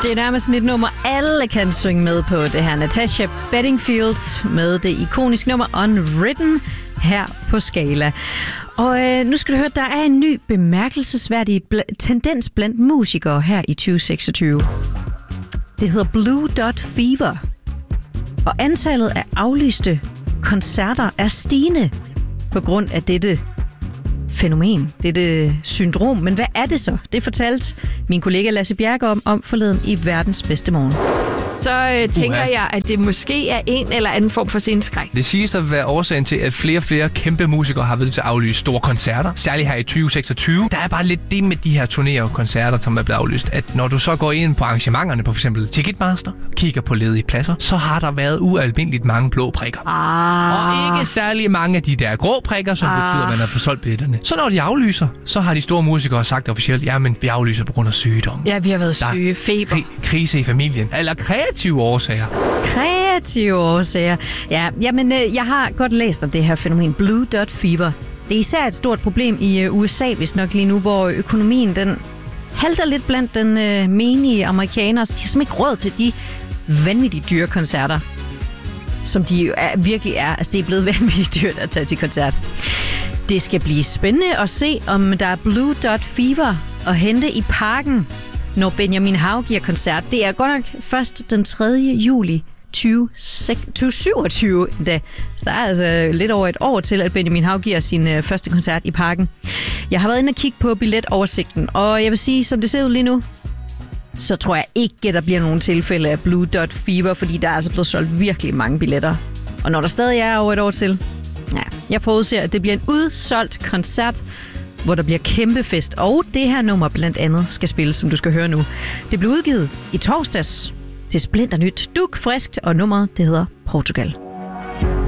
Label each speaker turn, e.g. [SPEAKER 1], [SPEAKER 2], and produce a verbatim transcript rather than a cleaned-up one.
[SPEAKER 1] Det er nærmest sådan et nummer, alle kan synge med på. Det her Natasha Bedingfield med det ikoniske nummer Unwritten her på Skala. Og øh, nu skal du høre, der er en ny bemærkelsesværdig bl- tendens blandt musikere her i tyve seksogtyve. Det hedder Blue Dot Fever. Og antallet af aflyste koncerter er stigende på grund af dette fænomen, dette syndrom. Men hvad er det så? Det fortalte min kollega Lasse Bjerke om, om forleden i Verdens Bedste Morgen.
[SPEAKER 2] Så øh, tænker
[SPEAKER 3] Uha.
[SPEAKER 2] jeg, at det måske er en eller anden form for sceneskræk.
[SPEAKER 3] Det siges at være årsagen til, at flere og flere kæmpe musikere har været til at aflyse store koncerter. Særligt her i tyve seksogtyve. Der er bare lidt det med de her turnéer og koncerter, som er blevet aflyst. At når du så går ind på arrangementerne på f.eks. Ticketmaster, kigger på ledige pladser, så har der været ualmindeligt mange blå prikker.
[SPEAKER 2] Ah.
[SPEAKER 3] Og ikke særlig mange af de der grå prikker, som
[SPEAKER 2] Ah.
[SPEAKER 3] betyder, at man har forsolgt billetterne. Så når de aflyser, så har de store musikere sagt officielt, jamen vi aflyser på grund af sygdom.
[SPEAKER 2] Ja, vi har været
[SPEAKER 3] Der er
[SPEAKER 2] syge. Feber.
[SPEAKER 3] Kri- krise i familien. Eller kreative årsager.
[SPEAKER 1] Kreative årsager. Ja, jamen, øh, jeg har godt læst om det her fænomen Blue Dot Fever. Det er især et stort problem i øh, U S A, hvis nok lige nu, hvor økonomien den halter lidt blandt den øh, menige amerikanere. Så de har simpelthen ikke råd til de vanvittigt dyre koncerter, som de jo er, virkelig er. Altså, det er blevet vanvittigt dyrt at tage til koncert. Det skal blive spændende at se, om der er Blue Dot Fever at hente i parken, når Benjamin Hav giver koncert. Det er godt nok først den tredje juli tyve syvogtyve. Da. Så der er altså lidt over et år til, at Benjamin Hav giver sin øh, første koncert i parken. Jeg har været inde og kigge på billetoversigten, og jeg vil sige, som det ser ud lige nu, så tror jeg ikke, at der bliver nogen tilfælde af Blue Dot Fever, fordi der er altså blevet solgt virkelig mange billetter. Og når der stadig er over et år til, ja, jeg forudser, at det bliver en udsolgt koncert, hvor der bliver kæmpe fest, og det her nummer blandt andet skal spilles, som du skal høre nu. Det blev udgivet i torsdags. Det er splinter nyt, duk friskt, og nummeret det hedder Portugal.